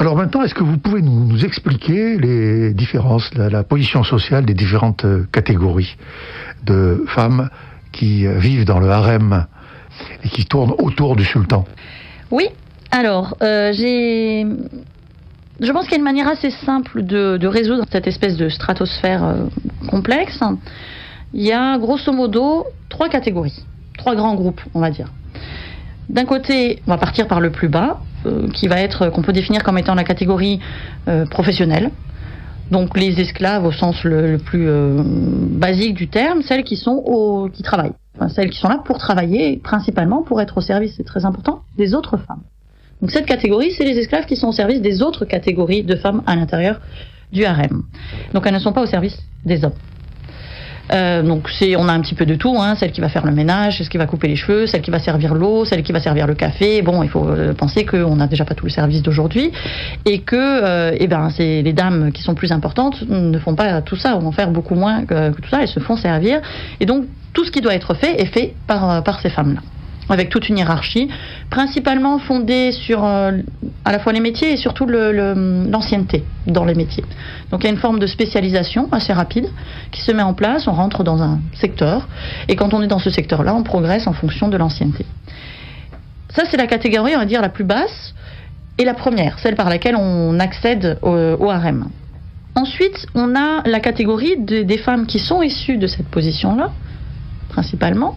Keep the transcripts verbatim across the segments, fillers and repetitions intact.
Alors maintenant, est-ce que vous pouvez nous, nous expliquer les différences, la, la position sociale des différentes catégories de femmes qui vivent dans le harem et qui tournent autour du sultan? Oui, alors, euh, j'ai... Je pense qu'il y a une manière assez simple de, de résoudre cette espèce de stratosphère euh, complexe. Il y a grosso modo trois catégories, trois grands groupes, on va dire. D'un côté, on va partir par le plus bas, euh, qui va être, qu'on peut définir comme étant la catégorie euh, professionnelle. Donc les esclaves au sens le, le plus euh, basique du terme, celles qui sont au, qui travaillent, enfin, celles qui sont là pour travailler, principalement pour être au service, c'est très important, des autres femmes. Donc cette catégorie, c'est les esclaves qui sont au service des autres catégories de femmes à l'intérieur du harem. Donc elles ne sont pas au service des hommes. Euh, donc c'est, on a un petit peu de tout, hein, celle qui va faire le ménage, celle qui va couper les cheveux, celle qui va servir l'eau, celle qui va servir le café. Bon, il faut euh, penser qu'on n'a déjà pas tout le service d'aujourd'hui et que euh, eh ben, c'est les dames qui sont plus importantes ne font pas tout ça, ou vont faire beaucoup moins que, que tout ça, elles se font servir. Et donc tout ce qui doit être fait est fait par, par ces femmes-là, avec toute une hiérarchie, principalement fondée sur euh, à la fois les métiers et surtout le, le, l'ancienneté dans les métiers. Donc il y a une forme de spécialisation assez rapide qui se met en place, on rentre dans un secteur, et quand on est dans ce secteur-là, on progresse en fonction de l'ancienneté. Ça, c'est la catégorie, on va dire, la plus basse, et la première, celle par laquelle on accède au, au harem. Ensuite, on a la catégorie de, des femmes qui sont issues de cette position-là, principalement,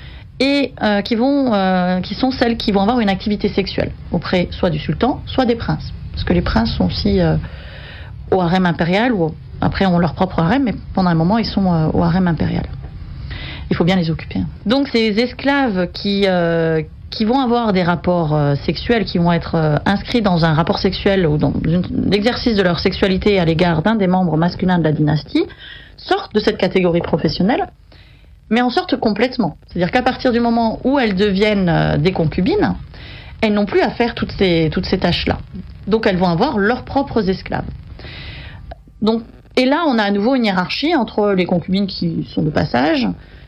et euh, qui vont, euh, qui sont celles qui vont avoir une activité sexuelle auprès soit du sultan, soit des princes. Parce que les princes sont aussi euh, au harem impérial, ou après ont leur propre harem, mais pendant un moment ils sont euh, au harem impérial. Il faut bien les occuper. Donc ces esclaves qui, euh, qui vont avoir des rapports euh, sexuels, qui vont être euh, inscrits dans un rapport sexuel ou dans une, l'exercice de leur sexualité à l'égard d'un des membres masculins de la dynastie, sortent de cette catégorie professionnelle, mais en sortent complètement. C'est-à-dire qu'à partir du moment où elles deviennent euh, des concubines, elles n'ont plus à faire toutes ces, toutes ces tâches-là. Donc elles vont avoir leurs propres esclaves. Donc, et là, on a à nouveau une hiérarchie entre les concubines qui sont de passage,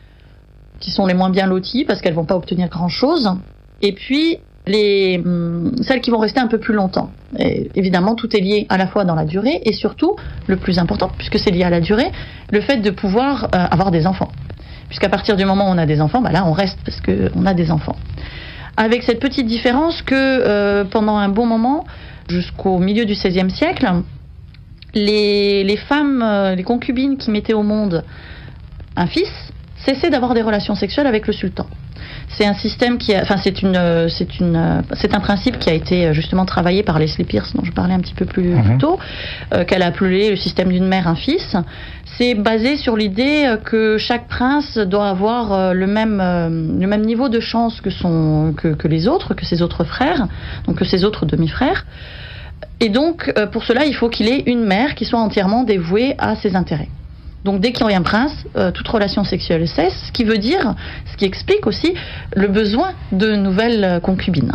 qui sont les moins bien loties parce qu'elles ne vont pas obtenir grand-chose, et puis les, hum, celles qui vont rester un peu plus longtemps. Et évidemment, tout est lié à la fois dans la durée et surtout, le plus important, puisque c'est lié à la durée, le fait de pouvoir euh, avoir des enfants. Puisqu'à partir du moment où on a des enfants, bah là on reste parce qu'on a des enfants. Avec cette petite différence que euh, pendant un bon moment, jusqu'au milieu du seizième siècle, les, les femmes, euh, les concubines qui mettaient au monde un fils, cessaient d'avoir des relations sexuelles avec le sultan. C'est un système qui, a, enfin c'est une, c'est une, c'est un principe qui a été justement travaillé par Leslie Pierce, dont je parlais un petit peu plus, mmh. plus tôt, euh, qu'elle a appelé le système d'une mère un fils. C'est basé sur l'idée que chaque prince doit avoir euh, le même, euh, le même niveau de chance que son, que, que les autres, que ses autres frères, donc que ses autres demi-frères. Et donc euh, pour cela, il faut qu'il ait une mère qui soit entièrement dévouée à ses intérêts. Donc dès qu'il y a un prince, euh, toute relation sexuelle cesse, ce qui veut dire, ce qui explique aussi le besoin de nouvelles concubines.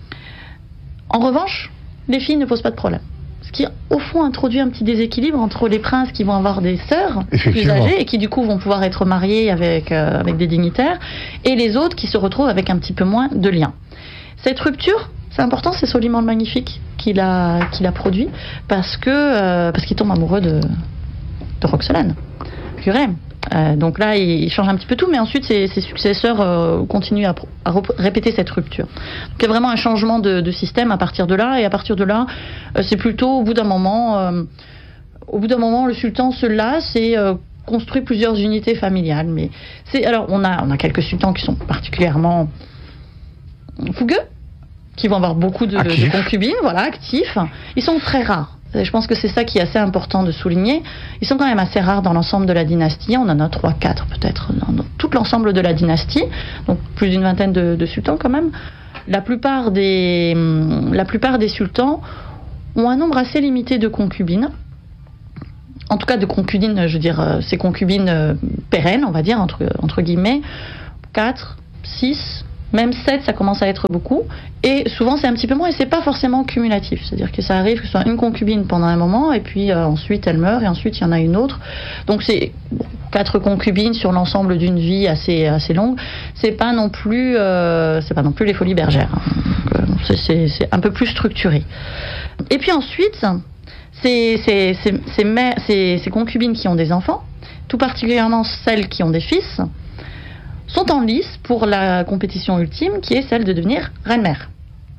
En revanche, les filles ne posent pas de problème. Ce qui, au fond, introduit un petit déséquilibre entre les princes qui vont avoir des sœurs plus âgées et qui, du coup, vont pouvoir être mariées avec, euh, avec des dignitaires, et les autres qui se retrouvent avec un petit peu moins de liens. Cette rupture, c'est important, c'est Soliman le Magnifique qui l'a, qui l'a produit, parce, que, euh, parce qu'il tombe amoureux de, de Roxolane. Curé. Euh, donc là, il, il change un petit peu tout, mais ensuite ses, ses successeurs euh, continuent à, à répéter cette rupture. Donc il y a vraiment un changement de, de système à partir de là, et à partir de là, euh, c'est plutôt au bout d'un moment, euh, au bout d'un moment, le sultan se lasse et euh, construit plusieurs unités familiales. Mais c'est alors on a on a quelques sultans qui sont particulièrement fougueux, qui vont avoir beaucoup de, de concubines, voilà, actifs. Ils sont très rares. Je pense que c'est ça qui est assez important de souligner. Ils sont quand même assez rares dans l'ensemble de la dynastie. On en a trois, quatre peut-être dans tout l'ensemble de la dynastie. Donc plus d'une vingtaine de, de sultans quand même. La plupart des, la plupart des sultans ont un nombre assez limité de concubines. En tout cas de concubines, je veux dire, ces concubines pérennes, on va dire, entre, entre guillemets. quatre, six... Même sept, ça commence à être beaucoup. Et souvent, c'est un petit peu moins, et c'est pas forcément cumulatif. C'est-à-dire que ça arrive que ce soit une concubine pendant un moment, et puis euh, ensuite elle meurt, et ensuite il y en a une autre. Donc c'est bon, quatre concubines sur l'ensemble d'une vie assez assez longue. C'est pas non plus, euh, c'est pas non plus les folies bergères. Hein. Donc, euh, c'est, c'est, c'est un peu plus structuré. Et puis ensuite, ces, ces, ces, ces, mères, ces, ces concubines qui ont des enfants, tout particulièrement celles qui ont des fils, sont en lice pour la compétition ultime qui est celle de devenir reine-mère.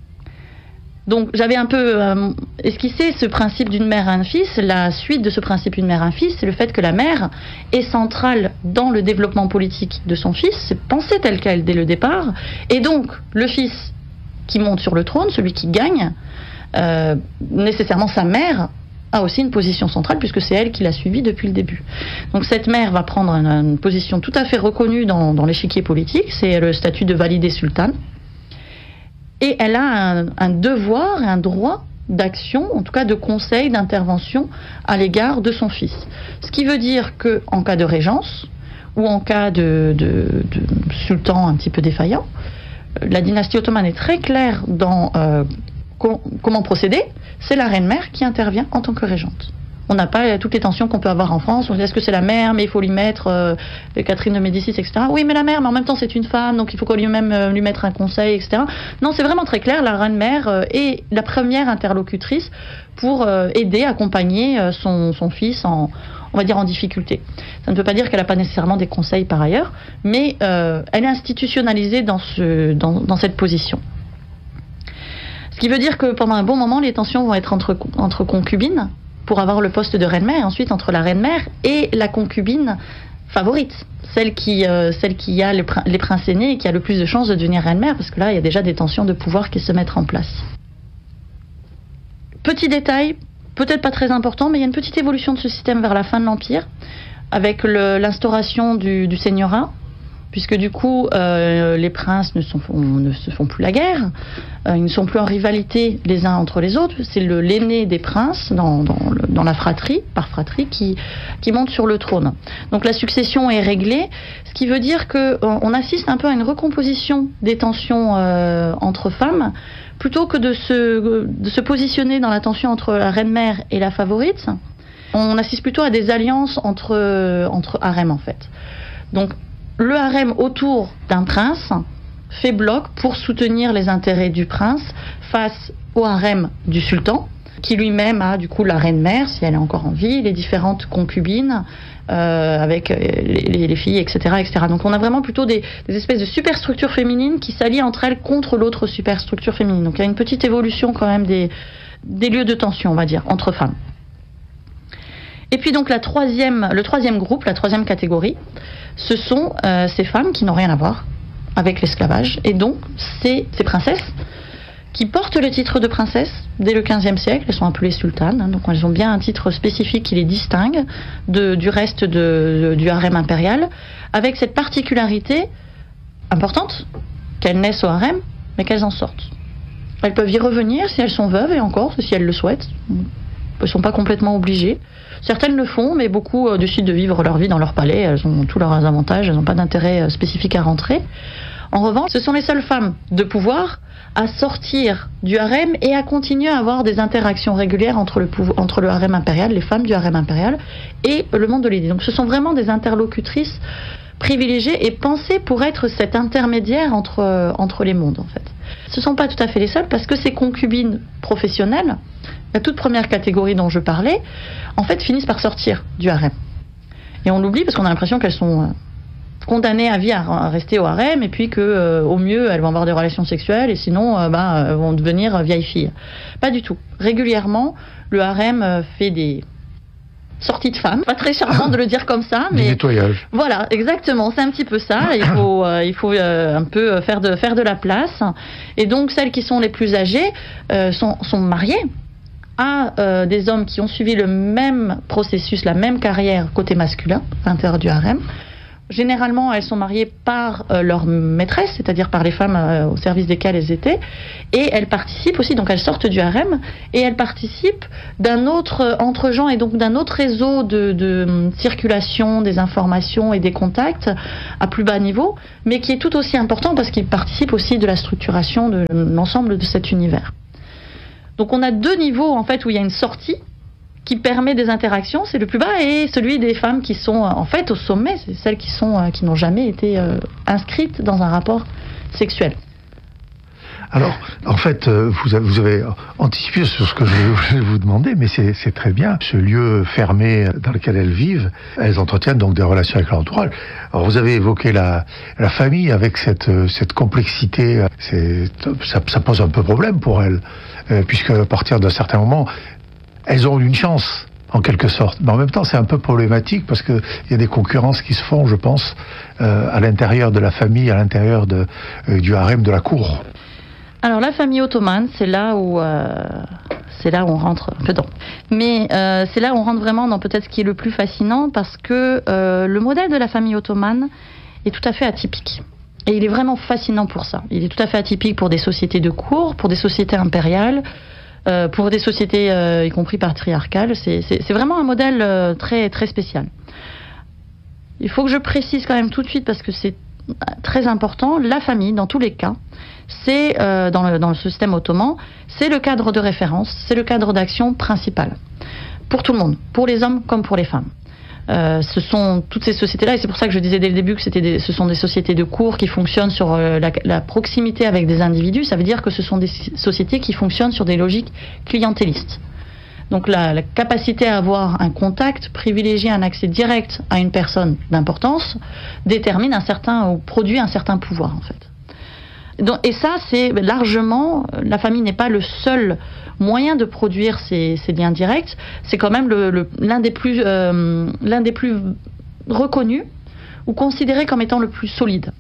Donc j'avais un peu euh, esquissé ce principe d'une mère à un fils. La suite de ce principe d'une mère à un fils, c'est le fait que la mère est centrale dans le développement politique de son fils, c'est pensé tel quel dès le départ, et donc le fils qui monte sur le trône, celui qui gagne, euh, nécessairement sa mère a aussi une position centrale puisque c'est elle qui l'a suivi depuis le début. Donc cette mère va prendre une, une position tout à fait reconnue dans, dans l'échiquier politique, c'est le statut de validée sultane. Et elle a un, un devoir, un droit d'action, en tout cas de conseil, d'intervention à l'égard de son fils. Ce qui veut dire qu'en cas de régence, ou en cas de, de, de sultan un petit peu défaillant, la dynastie ottomane est très claire dans euh, com- comment procéder, c'est la reine-mère qui intervient en tant que régente. On n'a pas toutes les tensions qu'on peut avoir en France. On dit est-ce que c'est la mère, mais il faut lui mettre euh, Catherine de Médicis, et cetera. Oui, mais la mère, mais en même temps c'est une femme, donc il faut qu'on lui même euh, lui mettre un conseil, et cetera. Non, c'est vraiment très clair. La reine-mère euh, est la première interlocutrice pour euh, aider, accompagner euh, son, son fils en, on va dire, en difficulté. Ça ne veut pas dire qu'elle n'a pas nécessairement des conseils par ailleurs, mais euh, elle est institutionnalisée dans, ce, dans, dans cette position. Ce qui veut dire que pendant un bon moment, les tensions vont être entre, entre concubines, pour avoir le poste de reine-mère, et ensuite entre la reine-mère et la concubine favorite, celle qui, euh, celle qui a le, les princes aînés et qui a le plus de chances de devenir reine-mère, parce que là, il y a déjà des tensions de pouvoir qui se mettent en place. Petit détail, peut-être pas très important, mais il y a une petite évolution de ce système vers la fin de l'Empire, avec le, l'instauration du, du seignorat, puisque du coup, euh, les princes ne, sont, ne se font plus la guerre, euh, ils ne sont plus en rivalité les uns entre les autres, c'est le, l'aîné des princes, dans, dans, le, dans la fratrie, par fratrie, qui, qui monte sur le trône. Donc la succession est réglée, ce qui veut dire qu'on assiste un peu à une recomposition des tensions euh, entre femmes, plutôt que de se, de se positionner dans la tension entre la reine-mère et la favorite, on assiste plutôt à des alliances entre, entre harems en fait. Donc le harem autour d'un prince fait bloc pour soutenir les intérêts du prince face au harem du sultan, qui lui-même a du coup la reine-mère, si elle est encore en vie, les différentes concubines, euh, avec les, les filles, et cetera, et cetera. Donc on a vraiment plutôt des, des espèces de superstructures féminines qui s'allient entre elles contre l'autre superstructure féminine. Donc il y a une petite évolution quand même des, des lieux de tension, on va dire, entre femmes. Et puis donc la troisième, le troisième groupe, la troisième catégorie, ce sont euh, ces femmes qui n'ont rien à voir avec l'esclavage, et donc c'est ces princesses qui portent le titre de princesse dès le quinzième siècle. Elles sont appelées sultanes, hein, donc elles ont bien un titre spécifique qui les distingue de, du reste de, de, du harem impérial, avec cette particularité importante qu'elles naissent au harem, mais qu'elles en sortent. Elles peuvent y revenir si elles sont veuves, et encore, si elles le souhaitent. Elles ne sont pas complètement obligées. Certaines le font, mais beaucoup euh, décident de vivre leur vie dans leur palais. Elles ont tous leurs avantages, elles n'ont pas d'intérêt euh, spécifique à rentrer. En revanche, ce sont les seules femmes de pouvoir à sortir du harem et à continuer à avoir des interactions régulières entre le, pouvo- entre le harem impérial, les femmes du harem impérial, et le monde de l'idée. Donc ce sont vraiment des interlocutrices privilégiées et pensées pour être cet intermédiaire entre, euh, entre les mondes, en fait. Ce ne sont pas tout à fait les seules, parce que ces concubines professionnelles, la toute première catégorie dont je parlais, en fait finissent par sortir du harem. Et on l'oublie parce qu'on a l'impression qu'elles sont euh, condamnées à vie à, à rester au harem, et puis que euh, au mieux elles vont avoir des relations sexuelles, et sinon euh, bah, elles vont devenir euh, vieilles filles. Pas du tout. Régulièrement, le harem euh, fait des sorties de femmes. Pas très charmant de le dire comme ça, mais du nettoyage. Voilà, exactement, c'est un petit peu ça. Il faut, euh, il faut euh, un peu faire de, faire de la place. Et donc celles qui sont les plus âgées euh, sont, sont mariées à euh, des hommes qui ont suivi le même processus, la même carrière côté masculin, à l'intérieur du harem. Généralement, elles sont mariées par euh, leur maîtresse, c'est-à-dire par les femmes euh, au service desquelles elles étaient, et elles participent aussi, donc elles sortent du harem, et elles participent d'un autre euh, entre-gens, et donc d'un autre réseau de, de circulation des informations et des contacts à plus bas niveau, mais qui est tout aussi important parce qu'ils participent aussi de la structuration de l'ensemble de cet univers. Donc on a deux niveaux en fait où il y a une sortie qui permet des interactions, c'est le plus bas, et celui des femmes qui sont en fait au sommet, c'est celles qui sont qui n'ont jamais été euh, inscrites dans un rapport sexuel. Alors, en fait, vous avez, vous avez anticipé sur ce que je vais vous demander, mais c'est, c'est très bien. Ce lieu fermé dans lequel elles vivent, elles entretiennent donc des relations avec leur entourage. Alors, vous avez évoqué la, la famille avec cette, cette complexité. C'est, ça, ça pose un peu problème pour elles, puisque à partir d'un certain moment, elles ont une chance, en quelque sorte. Mais en même temps, c'est un peu problématique parce qu'il y a des concurrences qui se font, je pense, euh, à l'intérieur de la famille, à l'intérieur de, euh, du harem de la cour. Alors la famille ottomane, c'est là où euh, c'est là où on rentre un peu dans. Mais euh, c'est là où on rentre vraiment dans peut-être ce qui est le plus fascinant parce que euh, le modèle de la famille ottomane est tout à fait atypique. Et il est vraiment fascinant pour ça. Il est tout à fait atypique pour des sociétés de cour, pour des sociétés impériales, euh, pour des sociétés euh, y compris patriarcales. C'est, c'est, c'est vraiment un modèle euh, très très spécial. Il faut que je précise quand même tout de suite parce que c'est très important. La famille, dans tous les cas, c'est euh, dans, le, dans le système ottoman, c'est le cadre de référence, c'est le cadre d'action principal pour tout le monde, pour les hommes comme pour les femmes. Euh, ce sont toutes ces sociétés-là, et c'est pour ça que je disais dès le début que c'était des, ce sont des sociétés de cour qui fonctionnent sur euh, la, la proximité avec des individus. Ça veut dire que ce sont des sociétés qui fonctionnent sur des logiques clientélistes. Donc la, la capacité à avoir un contact, privilégier un accès direct à une personne d'importance, détermine un certain, ou produit un certain pouvoir en fait. Donc, et ça, c'est largement, la famille n'est pas le seul moyen de produire ces, ces liens directs, c'est quand même le, le, l'un des plus, euh, l'un des plus reconnus ou considérés comme étant le plus solide.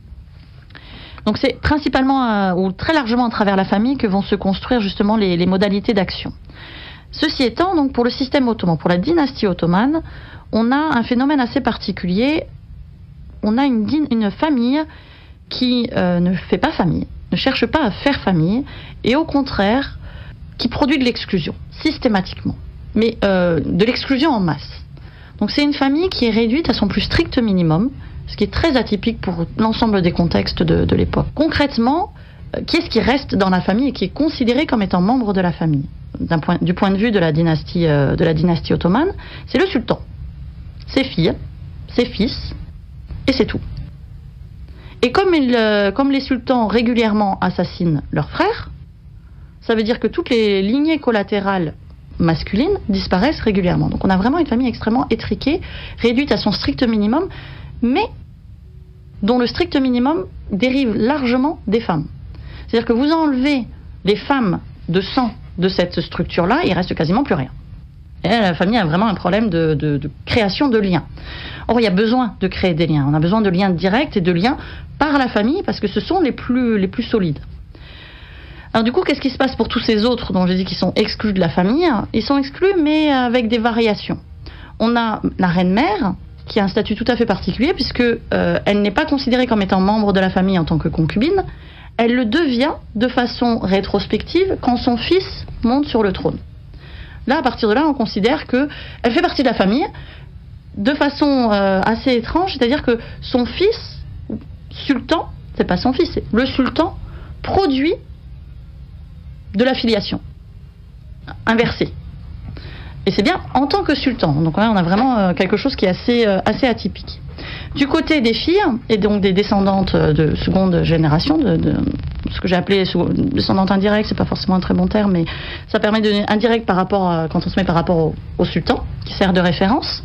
Donc c'est principalement euh, ou très largement à travers la famille que vont se construire justement les, les modalités d'action. Ceci étant, donc pour le système ottoman, pour la dynastie ottomane, on a un phénomène assez particulier. On a une, une famille qui euh, ne fait pas famille, ne cherche pas à faire famille, et au contraire, qui produit de l'exclusion, systématiquement, mais euh, de l'exclusion en masse. Donc c'est une famille qui est réduite à son plus strict minimum, ce qui est très atypique pour l'ensemble des contextes de, de l'époque. Concrètement, euh, qui est-ce qui reste dans la famille et qui est considéré comme étant membre de la famille d'un point, du point de vue de la dynastie, euh, de la dynastie ottomane? C'est le sultan, ses filles, ses fils, et c'est tout. Et comme, il, euh, comme les sultans régulièrement assassinent leurs frères, ça veut dire que toutes les lignées collatérales masculines disparaissent régulièrement. Donc on a vraiment une famille extrêmement étriquée, réduite à son strict minimum, mais dont le strict minimum dérive largement des femmes. C'est-à-dire que vous enlevez les femmes de sang de cette structure-là, il reste quasiment plus rien. Et la famille a vraiment un problème de, de, de création de liens. Or, il y a besoin de créer des liens. On a besoin de liens directs et de liens par la famille parce que ce sont les plus, les plus solides. Alors du coup, qu'est-ce qui se passe pour tous ces autres dont j'ai dit qu'ils sont exclus de la famille? Ils sont exclus, mais avec des variations. On a la reine-mère, qui a un statut tout à fait particulier, puisque euh, elle n'est pas considérée comme étant membre de la famille en tant que concubine. Elle le devient de façon rétrospective quand son fils monte sur le trône. Là, à partir de là, on considère qu'elle fait partie de la famille de façon euh, assez étrange, c'est-à-dire que son fils, sultan, c'est pas son fils, c'est le sultan, produit de la filiation inversée. Et c'est bien en tant que sultan. Donc là, on a vraiment euh, quelque chose qui est assez, euh, assez atypique. Du côté des filles, et donc des descendantes de seconde génération, de, de ce que j'ai appelé descendantes indirectes, c'est pas forcément un très bon terme, mais ça permet de donner indirect par rapport à, quand on se met par rapport au, au sultan, qui sert de référence.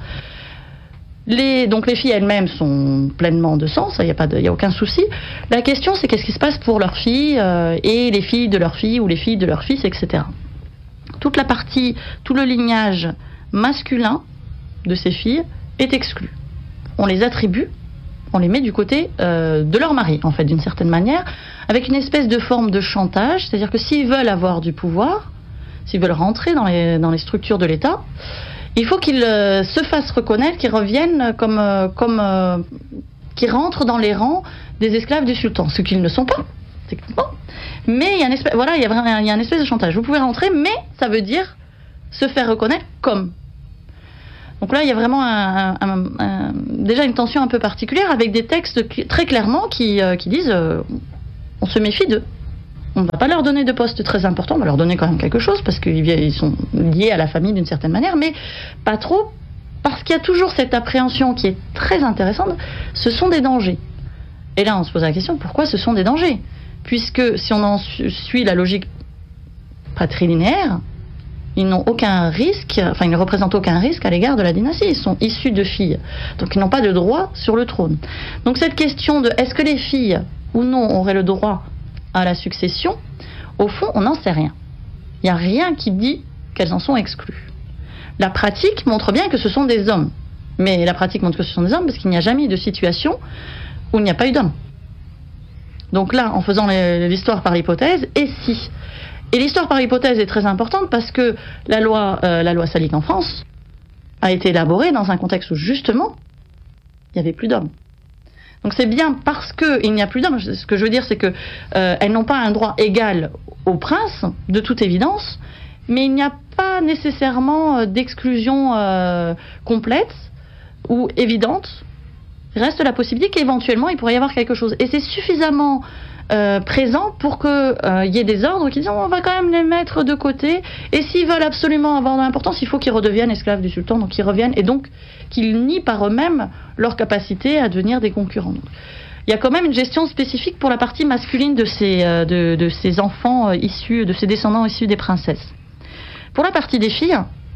Les, donc les filles elles-mêmes sont pleinement de sang, ça, il n'y a, pas de, y a aucun souci. La question, c'est qu'est-ce qui se passe pour leurs filles euh, et les filles de leurs filles ou les filles de leurs fils, et cetera. Toute la partie, tout le lignage masculin de ces filles est exclu. On les attribue, on les met du côté euh, de leur mari, en fait, d'une certaine manière, avec une espèce de forme de chantage, c'est-à-dire que s'ils veulent avoir du pouvoir, s'ils veulent rentrer dans les, dans les structures de l'État, il faut qu'ils euh, se fassent reconnaître, qu'ils reviennent comme, euh, comme euh, qu'ils rentrent dans les rangs des esclaves du sultan, ce qu'ils ne sont pas, techniquement. Mais il y a une espèce, voilà, il y a vraiment, il y a une espèce de chantage. Vous pouvez rentrer, mais ça veut dire se faire reconnaître comme. Donc là, il y a vraiment un, un, un, déjà une tension un peu particulière avec des textes qui, très clairement qui, euh, qui disent euh, on se méfie d'eux. On ne va pas leur donner de postes très importants, on va leur donner quand même quelque chose parce qu'ils sont liés à la famille d'une certaine manière, mais pas trop, parce qu'il y a toujours cette appréhension qui est très intéressante, ce sont des dangers. Et là, on se pose la question, pourquoi ce sont des dangers ? puisque si on en suit la logique patrilinéaire, ils n'ont aucun risque, enfin ils ne représentent aucun risque à l'égard de la dynastie. Ils sont issus de filles, donc ils n'ont pas de droit sur le trône. Donc cette question de est-ce que les filles ou non auraient le droit à la succession, au fond on n'en sait rien. Il n'y a rien qui dit qu'elles en sont exclues. La pratique montre bien que ce sont des hommes, mais la pratique montre que ce sont des hommes parce qu'il n'y a jamais eu de situation où il n'y a pas eu d'hommes. Donc là, en faisant l'histoire par hypothèse, et si Et l'histoire par hypothèse est très importante parce que la loi, euh, la loi salique en France a été élaborée dans un contexte où justement il n'y avait plus d'hommes. Donc c'est bien parce qu'il n'y a plus d'hommes, ce que je veux dire c'est que euh, elles n'ont pas un droit égal aux princes, de toute évidence, mais il n'y a pas nécessairement d'exclusion euh, complète ou évidente. Il reste la possibilité qu'éventuellement il pourrait y avoir quelque chose. Et c'est suffisamment euh, présent pour qu'il euh, y ait des ordres qui disent on va quand même les mettre de côté. Et s'ils veulent absolument avoir de l'importance, il faut qu'ils redeviennent esclaves du sultan, donc qu'ils reviennent et donc qu'ils nient par eux-mêmes leur capacité à devenir des concurrents. Donc, il y a quand même une gestion spécifique pour la partie masculine de ces, euh, de, de ces enfants euh, issus, de ces descendants issus des princesses. Pour la partie des filles,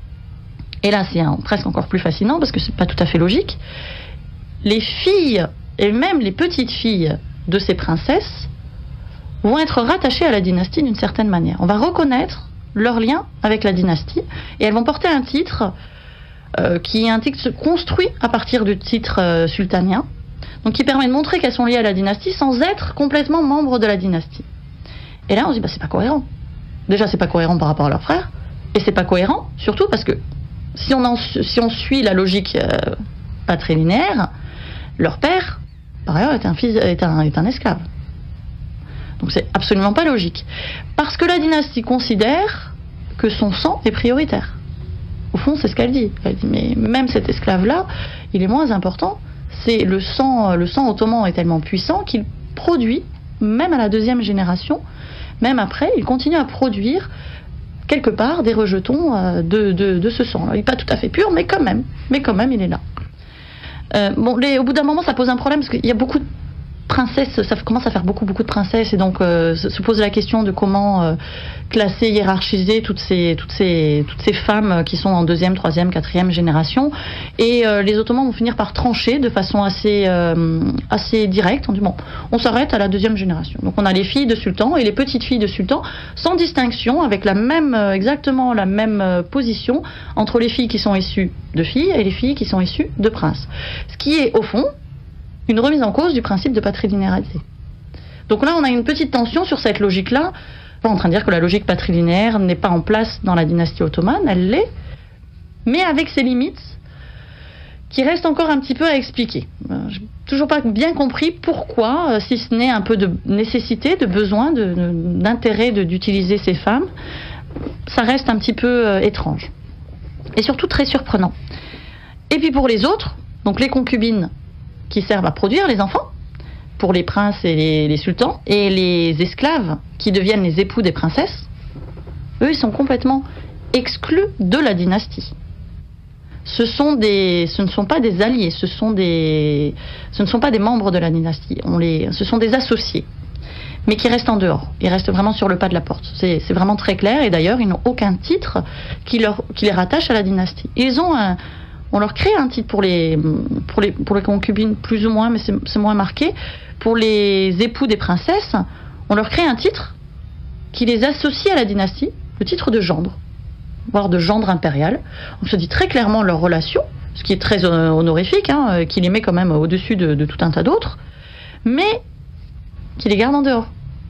et là c'est un, presque encore plus fascinant parce que c'est pas tout à fait logique, les filles, et même les petites filles de ces princesses, vont être rattachées à la dynastie d'une certaine manière. On va reconnaître leur lien avec la dynastie, et elles vont porter un titre euh, qui est un titre construit à partir du titre euh, sultanien, donc qui permet de montrer qu'elles sont liées à la dynastie sans être complètement membres de la dynastie. Et là on se dit, bah, c'est pas cohérent. Déjà c'est pas cohérent par rapport à leurs frères, et c'est pas cohérent surtout parce que si on, en, si on suit la logique euh, patrilinéaire, leur père, par ailleurs, est un, fils, est un, est un esclave. Donc c'est absolument pas logique. Parce que la dynastie considère que son sang est prioritaire. Au fond, c'est ce qu'elle dit. Elle dit, mais même cet esclave-là, il est moins important. C'est le sang, le sang ottoman est tellement puissant qu'il produit, même à la deuxième génération, même après, il continue à produire quelque part des rejetons de, de, de ce sang. Il n'est pas tout à fait pur, mais quand même, mais quand même, il est là. Euh, bon, les, au bout d'un moment, ça pose un problème parce qu'il y a beaucoup de princesses, ça commence à faire beaucoup, beaucoup de princesses, et donc euh, se pose la question de comment euh, classer, hiérarchiser toutes ces, toutes ces, toutes ces femmes qui sont en deuxième, troisième, quatrième génération. Et euh, les Ottomans vont finir par trancher de façon assez, euh, assez directe. On dit bon, on s'arrête à la deuxième génération. Donc on a les filles de sultans et les petites filles de sultans, sans distinction, avec la même, exactement la même position entre les filles qui sont issues de filles et les filles qui sont issues de princes. Ce qui est, au fond, une remise en cause du principe de patrilinéarité. Donc là, on a une petite tension sur cette logique-là. Pas en train de dire que la logique patrilinéaire n'est pas en place dans la dynastie ottomane, elle l'est, mais avec ses limites qui restent encore un petit peu à expliquer. Je n'ai toujours pas bien compris pourquoi, si ce n'est un peu de nécessité, de besoin, de, de, d'intérêt de, d'utiliser ces femmes, ça reste un petit peu euh, étrange. Et surtout très surprenant. Et puis pour les autres, donc les concubines, qui servent à produire les enfants, pour les princes et les, les sultans, et les esclaves qui deviennent les époux des princesses, eux, ils sont complètement exclus de la dynastie. Ce, sont des, ce ne sont pas des alliés, ce, sont des, ce ne sont pas des membres de la dynastie, on les, ce sont des associés, mais qui restent en dehors, ils restent vraiment sur le pas de la porte. C'est, c'est vraiment très clair, et d'ailleurs, ils n'ont aucun titre qui, leur, qui les rattache à la dynastie. Ils ont un... On leur crée un titre pour les, pour les, pour les concubines, plus ou moins, mais c'est, c'est moins marqué. Pour les époux des princesses, on leur crée un titre qui les associe à la dynastie, le titre de gendre, voire de gendre impérial. On se dit très clairement leur relation, ce qui est très honorifique, hein, qui les met quand même au-dessus de, de tout un tas d'autres, mais qui les garde en dehors.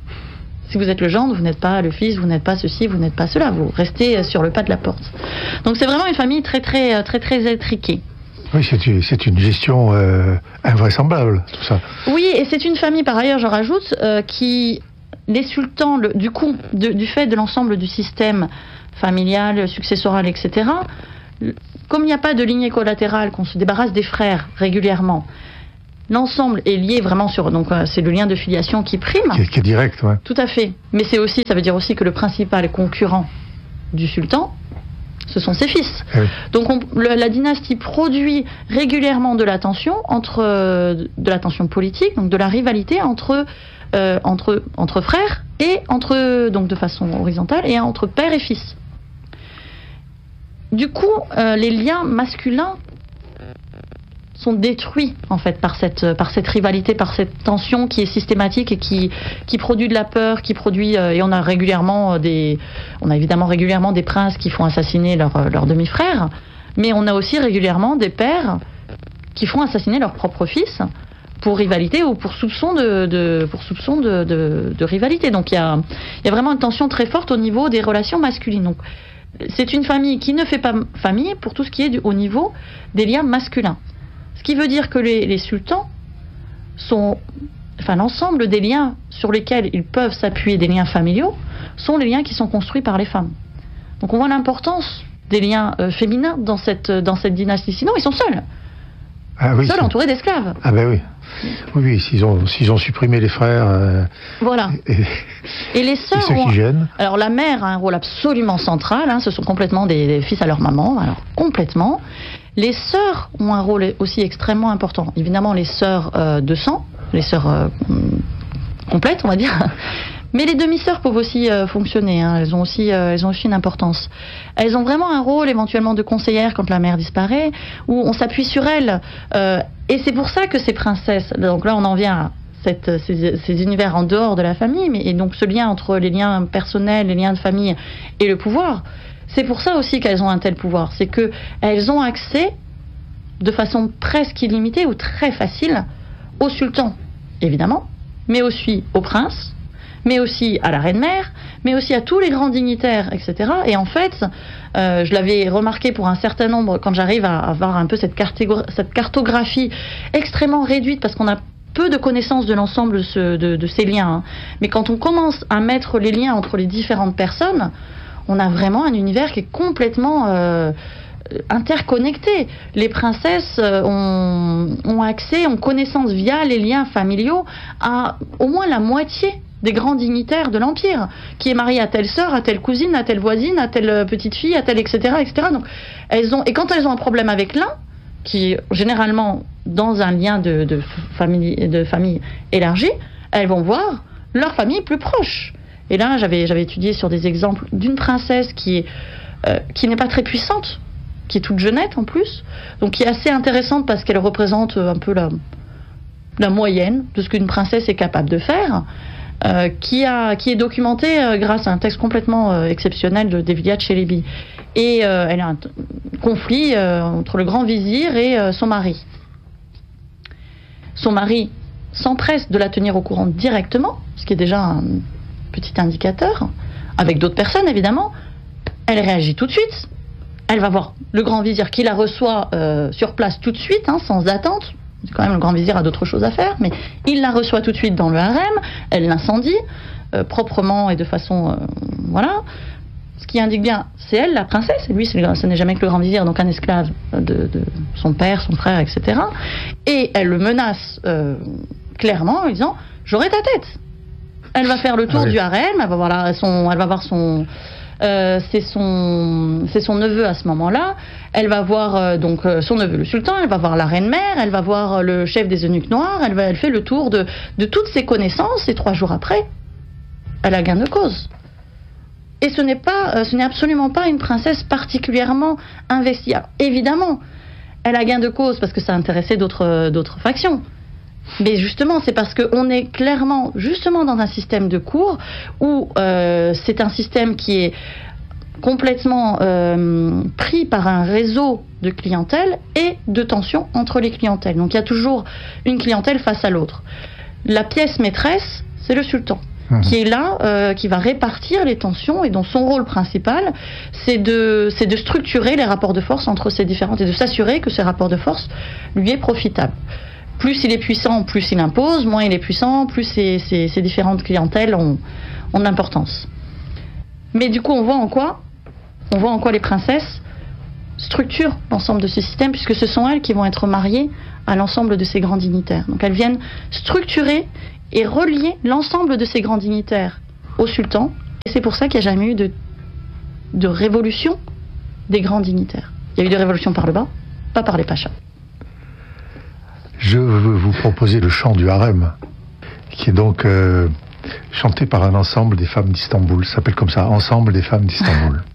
Si vous êtes le gendre, vous n'êtes pas le fils, vous n'êtes pas ceci, vous n'êtes pas cela, vous restez sur le pas de la porte. Donc c'est vraiment une famille très très très très étriquée. Oui, c'est une, c'est une gestion euh, invraisemblable, tout ça. Oui, et c'est une famille, par ailleurs, je rajoute, euh, qui, les sultans, le, du coup, de, du fait de l'ensemble du système familial, successoral, et cetera, comme il n'y a pas de lignée collatérale, qu'on se débarrasse des frères régulièrement, l'ensemble est lié vraiment sur... Donc c'est le lien de filiation qui prime. Qui est, qui est direct, ouais. Tout à fait. Mais c'est aussi, ça veut dire aussi que le principal concurrent du sultan, ce sont ses fils. Eh oui. Donc on, le, la dynastie produit régulièrement de la tension, entre, de la tension politique, donc de la rivalité entre euh, entre, entre frères et entre, donc de façon horizontale, et entre père et fils. Du coup, euh, les liens masculins sont détruits en fait par cette, par cette rivalité, par cette tension qui est systématique et qui, qui produit de la peur, qui produit euh, et on a régulièrement des, on a évidemment régulièrement des princes qui font assassiner leurs leur demi-frères, mais on a aussi régulièrement des pères qui font assassiner leur propre fils pour rivalité ou pour soupçon de, de pour soupçon de, de, de rivalité. Donc il y a, il y a vraiment une tension très forte au niveau des relations masculines. Donc c'est une famille qui ne fait pas famille pour tout ce qui est du, au niveau des liens masculins. Ce qui veut dire que les, les sultans sont, enfin l'ensemble des liens sur lesquels ils peuvent s'appuyer, des liens familiaux, sont les liens qui sont construits par les femmes. Donc on voit l'importance des liens euh, féminins dans cette, dans cette dynastie. Sinon ils sont seuls. Ah oui, seuls entourés d'esclaves. Ah ben oui. Oui, oui, s'ils ont, s'ils ont supprimé les frères. Euh, voilà. Et, et les sœurs. Et ceux qui ont, gênent. Alors la mère a un rôle absolument central. Hein, ce sont complètement des, des fils à leur maman. Alors complètement. Les sœurs ont un rôle aussi extrêmement important. Évidemment, les sœurs euh, de sang, les sœurs euh, complètes, on va dire. Mais les demi-sœurs peuvent aussi euh, fonctionner. Hein. Elles ont aussi, euh, elles ont aussi une importance. Elles ont vraiment un rôle éventuellement de conseillère quand la mère disparaît, où on s'appuie sur elles. Euh, et c'est pour ça que ces princesses. Donc là, on en vient à cette, ces, ces univers en dehors de la famille, mais et donc ce lien entre les liens personnels, les liens de famille et le pouvoir. C'est pour ça aussi qu'elles ont un tel pouvoir. C'est qu'elles ont accès de façon presque illimitée ou très facile au sultan, évidemment, mais aussi au prince, mais aussi à la reine-mère, mais aussi à tous les grands dignitaires, et cetera. Et en fait, euh, je l'avais remarqué pour un certain nombre, quand j'arrive à avoir un peu cette, cette cartographie extrêmement réduite, parce qu'on a peu de connaissances de l'ensemble de, ce, de, de ces liens. Hein. Mais quand on commence à mettre les liens entre les différentes personnes, on a vraiment un univers qui est complètement euh, interconnecté. Les princesses euh, ont, ont accès, ont connaissance via les liens familiaux à au moins la moitié des grands dignitaires de l'Empire, qui est marié à telle sœur, à telle cousine, à telle voisine, à telle petite fille, à telle, et cetera, et cetera. Donc, elles ont, et quand elles ont un problème avec l'un, qui est généralement dans un lien de, de, famille, de famille élargie, elles vont voir leur famille plus proche. Et là, j'avais, j'avais étudié sur des exemples d'une princesse qui est, euh, qui n'est pas très puissante, qui est toute jeunette en plus, donc qui est assez intéressante parce qu'elle représente un peu la, la moyenne de ce qu'une princesse est capable de faire, euh, qui, a, qui est documentée euh, grâce à un texte complètement euh, exceptionnel de Devliat Chelebi. Et euh, elle a un t- conflit euh, entre le grand vizir et euh, son mari. Son mari s'empresse de la tenir au courant directement, ce qui est déjà un petit indicateur, avec d'autres personnes évidemment. Elle réagit tout de suite. Elle va voir le grand vizir qui la reçoit euh, sur place tout de suite, hein, sans attente. C'est quand même le grand vizir a d'autres choses à faire, mais il la reçoit tout de suite dans le harem. Elle l'incendie euh, proprement et de façon euh, voilà. Ce qui indique bien, c'est elle la princesse, et lui ce n'est jamais que le grand vizir, donc un esclave de, de son père, son frère, et cetera. Et elle le menace euh, clairement en lui disant « j'aurai ta tête ». Elle va faire le tour ah oui. du harem, elle va voir, la, son, elle va voir son, euh, c'est son, c'est son neveu à ce moment-là. Elle va voir euh, donc euh, son neveu le sultan, elle va voir la reine-mère, elle va voir euh, le chef des eunuques noirs. Elle, va, elle fait le tour de, de toutes ses connaissances. Et trois jours après, elle a gain de cause. Et ce n'est pas, euh, ce n'est absolument pas une princesse particulièrement investie. Alors, évidemment, elle a gain de cause parce que ça intéressait d'autres, d'autres factions. Mais justement, c'est parce qu'on est clairement, justement, dans un système de cour où euh, c'est un système qui est complètement euh, pris par un réseau de clientèle et de tensions entre les clientèles. Donc il y a toujours une clientèle face à l'autre. La pièce maîtresse, c'est le sultan, mmh. qui est là, euh, qui va répartir les tensions et dont son rôle principal, c'est de, c'est de structurer les rapports de force entre ces différentes et de s'assurer que ces rapports de force lui est profitable. Plus il est puissant, plus il impose, moins il est puissant, plus ces, ces, ces différentes clientèles ont, ont de l'importance. Mais du coup, on voit en quoi, on voit en quoi les princesses structurent l'ensemble de ce système, puisque ce sont elles qui vont être mariées à l'ensemble de ces grands dignitaires. Donc elles viennent structurer et relier l'ensemble de ces grands dignitaires au sultan. Et c'est pour ça qu'il n'y a jamais eu de, de révolution des grands dignitaires. Il y a eu des révolutions par le bas, pas par les pachas. Je veux vous proposer le chant du harem. qui est donc euh, chanté par un ensemble des femmes d'Istanbul. Ça s'appelle comme ça, Ensemble des femmes d'Istanbul.